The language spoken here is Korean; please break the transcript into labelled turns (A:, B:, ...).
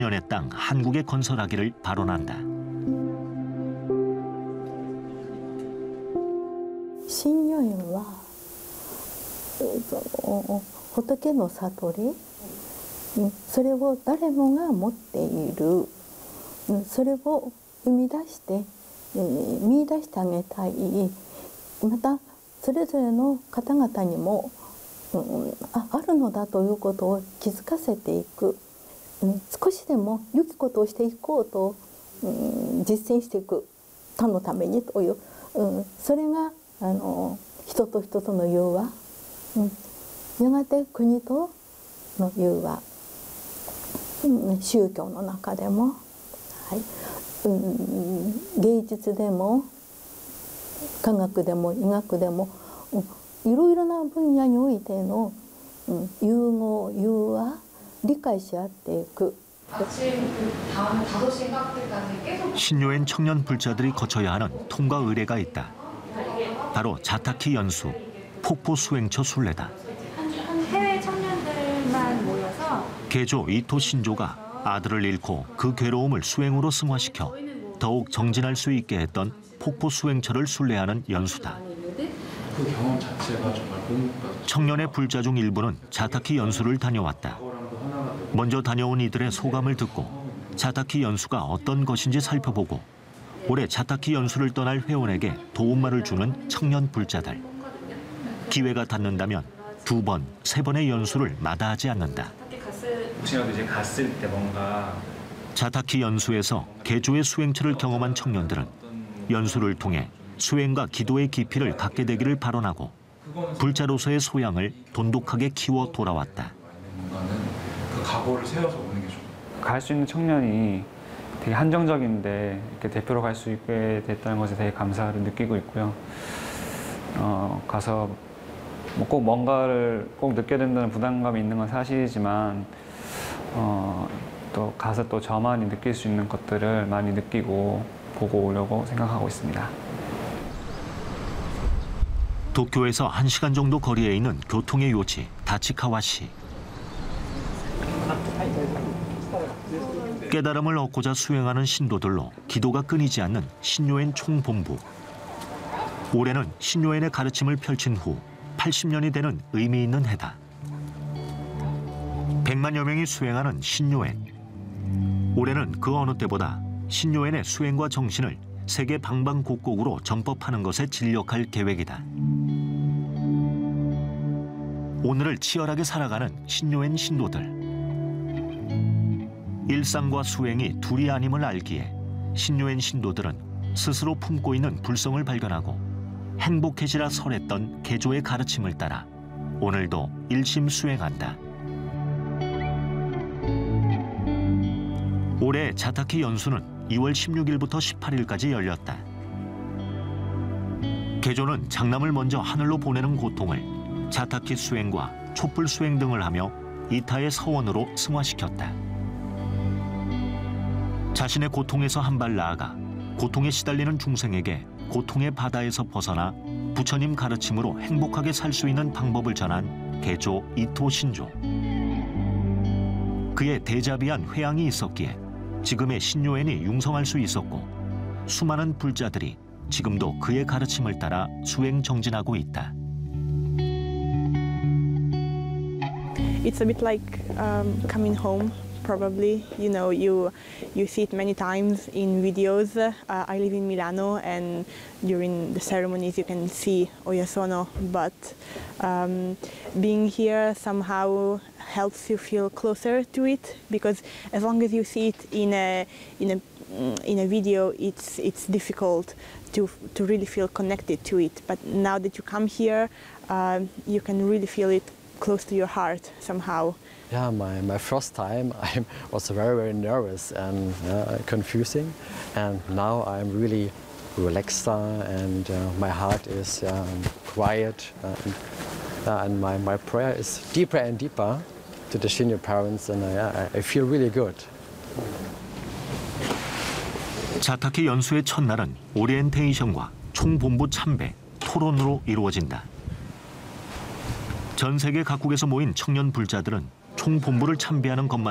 A: 연의 땅 한국에 건설하기를 발언한다.
B: 신여행은 仏の悟り、それを誰もが持っている、それを生み出して見出してあげたい。またそれぞれの方々にもあるのだということを気づかせていく、少しでも良きことをしていこうと実践していく他のためにという、それが人と人との融和、やがて国との融和、宗教の中でも、芸術でも科学でも医学でもいろいろな分野においての融合、融和、理解し合っていく。
A: 신여행 청년 불자들이 거쳐야 하는 통과 의례가 있다. 바로 자타키 연수, 폭포 수행처 순례다.
C: 해외 청년들만 모여서
A: 개조 이토 신조가 아들을 잃고 그 괴로움을 수행으로 승화시켜 더욱 정진할 수 있게 했던 폭포 수행처를 순례하는 연수다.
D: 그 경험 자체가 정말 공부가
A: 청년의 불자 중 일부는 자타키 연수를 다녀왔다. 먼저 다녀온 이들의 소감을 듣고 자타키 연수가 어떤 것인지 살펴보고 올해 자타키 연수를 떠날 회원에게 도움말을 주는 청년 불자들. 기회가 닿는다면 2번, 3번의 연수를 마다하지 않는다.
D: 혹시라도 이제 갔을 때 뭔가
A: 자타키 연수에서 개조의 수행처를 경험한 청년들은 연수를 통해 수행과 기도의 깊이를 갖게 되기를 발언하고 불자로서의 소양을 돈독하게 키워 돌아왔다.
D: 뭔가는 그 각오를 세워서 오는 게 좋아요.
E: 갈 수 있는 청년이 되게 한정적인데 이렇게 대표로 갈 수 있게 됐다는 것에 되게 감사를 느끼고 있고요. 가서 꼭 뭔가를 꼭 느껴야 된다는 부담감이 있는 건 사실이지만 또 가서 또 저만이 느낄 수 있는 것들을 많이 느끼고 보고 오려고 생각하고 있습니다.
A: 도쿄에서 1시간 정도 거리에 있는 교통의 요지 다치카와시. 깨달음을 얻고자 수행하는 신도들로 기도가 끊이지 않는 신요엔 총본부. 올해는 신요엔의 가르침을 펼친 후 80년이 되는 의미 있는 해다. 100만여 명이 수행하는 신요엔. 올해는 그 어느 때보다 신요엔의 수행과 정신을 세계 방방곡곡으로 전법하는 것에 진력할 계획이다. 오늘을 치열하게 살아가는 신요엔 신도들. 일상과 수행이 둘이 아님을 알기에 신요엔 신도들은 스스로 품고 있는 불성을 발견하고 행복해지라 설했던 개조의 가르침을 따라 오늘도 일심 수행한다. 올해 자타키 연수는 2월 16일부터 18일까지 열렸다. 개조는 장남을 먼저 하늘로 보내는 고통을 자타키 수행과 촛불 수행 등을 하며 이타의 서원으로 승화시켰다. 자신의 고통에서 한 발 나아가 고통에 시달리는 중생에게 고통의 바다에서 벗어나 부처님 가르침으로 행복하게 살 수 있는 방법을 전한 개조 이토 신조. 그의 대자비한 회양이 있었기에 지금의 신요엔이 융성할 수 있었고 수많은 불자들이 지금도 그의 가르침을 따라 수행 정진하고 있다.
F: It's a bit like coming home. Probably, you see it many times in videos. I live in Milano, and during the ceremonies you can see Oyasono. But being here somehow helps you feel closer to it, because as long as you see it in a video, it's difficult to really feel connected to it. But now that you come here, you can really feel it close to your heart somehow.
G: Yeah, my first time I was very nervous and confusing, and now I'm really relaxed and my heart is quiet, and my prayer is deeper and deeper to the senior parents, and I feel really good.
A: 자타키 연수의 첫날은 오리엔테이션과 총본부 참배, 토론으로 이루어진다. 전 세계 각국에서 모인 청년 불자들은 총본부를 참배하는 것만